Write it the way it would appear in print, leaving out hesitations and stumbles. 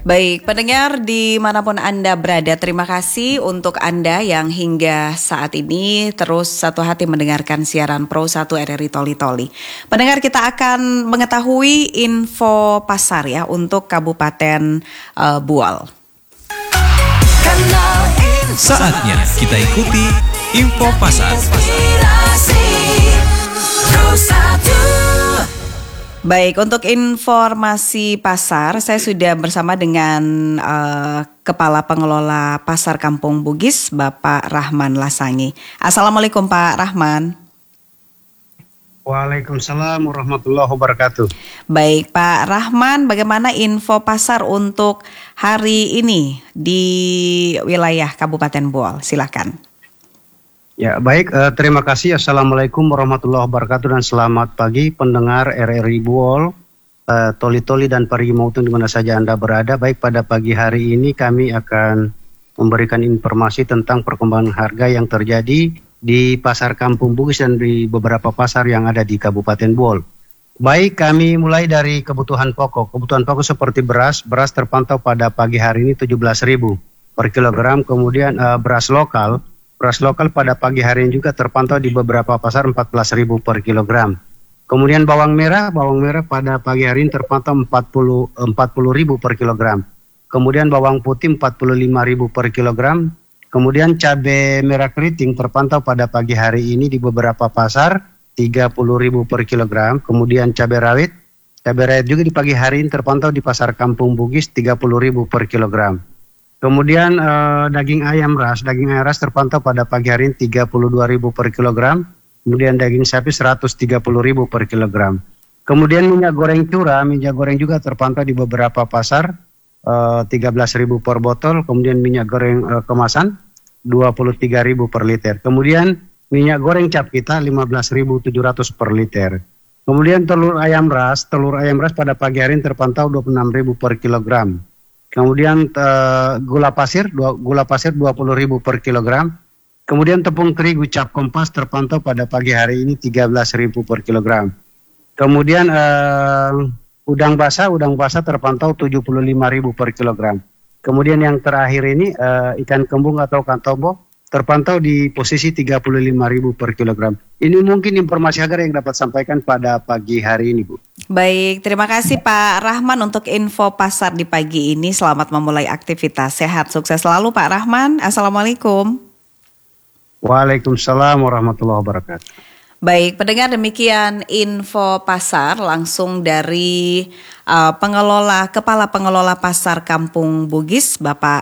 Baik, pendengar dimanapun Anda berada, terima kasih untuk Anda yang hingga saat ini terus satu hati mendengarkan siaran Pro 1 RRI Toli Toli. Pendengar, kita akan mengetahui info pasar ya untuk Kabupaten Buol. Saatnya kita ikuti info pasar. Baik, untuk informasi pasar, saya sudah bersama dengan Kepala Pengelola Pasar Kampung Bugis, Bapak Rahman Lasangi. Assalamualaikum Pak Rahman. Waalaikumsalam warahmatullahi wabarakatuh. Baik Pak Rahman, bagaimana info pasar untuk hari ini di wilayah Kabupaten Buol? Silakan. Ya baik, terima kasih. Assalamualaikum warahmatullahi wabarakatuh dan selamat pagi pendengar RRI Buol, Toli Toli dan Parigi Motong di mana saja Anda berada. Baik, pada pagi hari ini kami akan memberikan informasi tentang perkembangan harga yang terjadi di Pasar Kampung Bugis dan di beberapa pasar yang ada di Kabupaten Buol. Baik, kami mulai dari kebutuhan pokok. Kebutuhan pokok seperti beras terpantau pada pagi hari ini 17.000 per kilogram. Kemudian beras lokal pada pagi hari ini juga terpantau di beberapa pasar 14.000 per kilogram. Kemudian bawang merah pada pagi hari ini terpantau 40.000 per kilogram. Kemudian bawang putih 45.000 per kilogram. Kemudian cabai merah keriting terpantau pada pagi hari ini di beberapa pasar 30.000 per kilogram. Kemudian cabai rawit juga di pagi hari ini terpantau di Pasar Kampung Bugis 30.000 per kilogram. Kemudian daging ayam ras terpantau pada pagi hari ini 32.000 per kilogram. Kemudian daging sapi 130.000 per kilogram. Kemudian minyak goreng juga terpantau di beberapa pasar 13.000 per botol. Kemudian minyak goreng kemasan 23.000 per liter. Kemudian minyak goreng cap kita 15.700 per liter. Kemudian telur ayam ras pada pagi hari ini terpantau 26.000 per kilogram. Kemudian gula pasir 20.000 per kilogram. Kemudian tepung terigu cap kompas terpantau pada pagi hari ini 13.000 per kilogram. Kemudian udang basah terpantau 75.000 per kilogram. Kemudian yang terakhir ini ikan kembung atau kantobo terpantau di posisi 35.000 per kilogram. Ini mungkin informasi harga yang dapat sampaikan pada pagi hari ini, Bu. Baik, terima kasih Pak Rahman untuk info pasar di pagi ini. Selamat memulai aktivitas. Sehat, sukses selalu Pak Rahman. Assalamualaikum. Waalaikumsalam warahmatullahi wabarakatuh. Baik, pendengar, demikian info pasar langsung dari Kepala Pengelola Pasar Kampung Bugis, Bapak